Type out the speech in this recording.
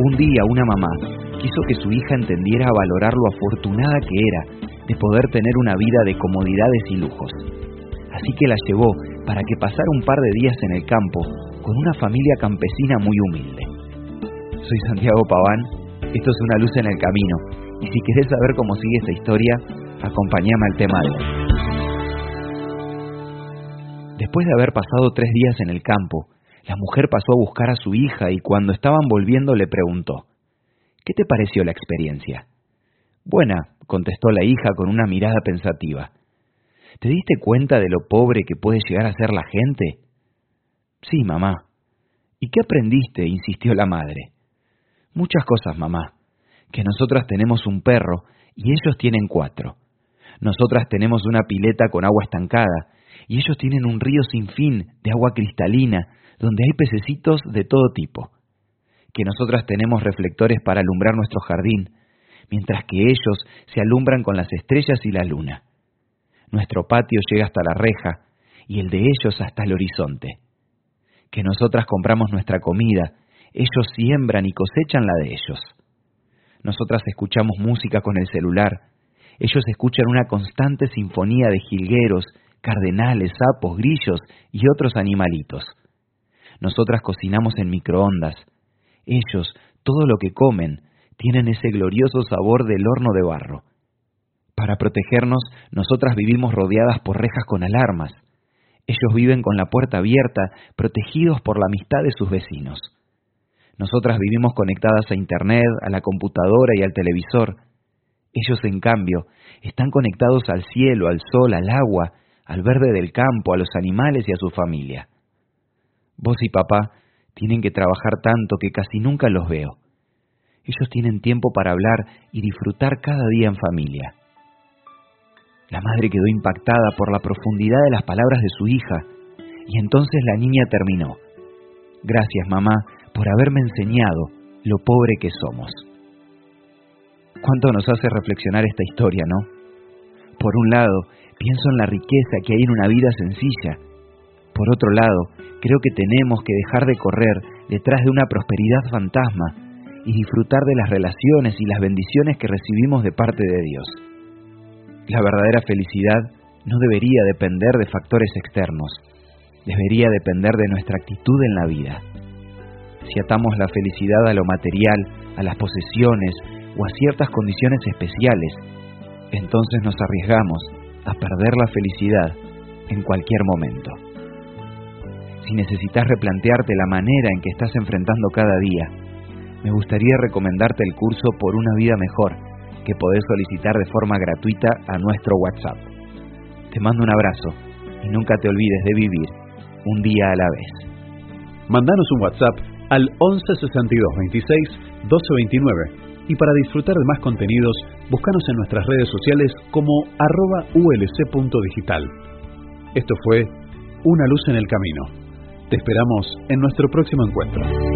Un día una mamá quiso que su hija entendiera a valorar lo afortunada que era de poder tener una vida de comodidades y lujos. Así que la llevó para que pasara un par de días en el campo con una familia campesina muy humilde. Soy Santiago Paván, esto es Una luz en el camino, y si querés saber cómo sigue esta historia, acompáñame al tema de hoy. Después de haber pasado 3 días en el campo, la mujer pasó a buscar a su hija y cuando estaban volviendo le preguntó: ¿qué te pareció la experiencia? Buena, contestó la hija con una mirada pensativa. ¿Te diste cuenta de lo pobre que puede llegar a ser la gente? Sí, mamá. ¿Y qué aprendiste?, insistió la madre. Muchas cosas, mamá. Que nosotras tenemos un perro y ellos tienen 4. Nosotras tenemos una pileta con agua estancada y ellos tienen un río sin fin de agua cristalina donde hay pececitos de todo tipo. Que nosotras tenemos reflectores para alumbrar nuestro jardín, mientras que ellos se alumbran con las estrellas y la luna. Nuestro patio llega hasta la reja y el de ellos hasta el horizonte. Que nosotras compramos nuestra comida, ellos siembran y cosechan la de ellos. Nosotras escuchamos música con el celular, ellos escuchan una constante sinfonía de jilgueros, cardenales, sapos, grillos y otros animalitos. Nosotras cocinamos en microondas, ellos, todo lo que comen, tienen ese glorioso sabor del horno de barro. Para protegernos, nosotras vivimos rodeadas por rejas con alarmas. Ellos viven con la puerta abierta, protegidos por la amistad de sus vecinos. Nosotras vivimos conectadas a Internet, a la computadora y al televisor. Ellos, en cambio, están conectados al cielo, al sol, al agua, al verde del campo, a los animales y a su familia. Vos y papá tienen que trabajar tanto que casi nunca los veo. Ellos tienen tiempo para hablar y disfrutar cada día en familia. La madre quedó impactada por la profundidad de las palabras de su hija, y entonces la niña terminó: gracias, mamá, por haberme enseñado lo pobre que somos. ¿Cuánto nos hace reflexionar esta historia, no? Por un lado, pienso en la riqueza que hay en una vida sencilla. Por otro lado, creo que tenemos que dejar de correr detrás de una prosperidad fantasma y disfrutar de las relaciones y las bendiciones que recibimos de parte de Dios. La verdadera felicidad no debería depender de factores externos, debería depender de nuestra actitud en la vida. Si atamos la felicidad a lo material, a las posesiones o a ciertas condiciones especiales, entonces nos arriesgamos a perder la felicidad en cualquier momento. Si necesitas replantearte la manera en que estás enfrentando cada día, me gustaría recomendarte el curso Por una vida mejor, que podés solicitar de forma gratuita a nuestro WhatsApp. Te mando un abrazo y nunca te olvides de vivir un día a la vez. Mandanos un WhatsApp al 11 62 26 12 29 y para disfrutar de más contenidos, búscanos en nuestras redes sociales como @ulc.digital. Esto fue Una luz en el camino. Te esperamos en nuestro próximo encuentro.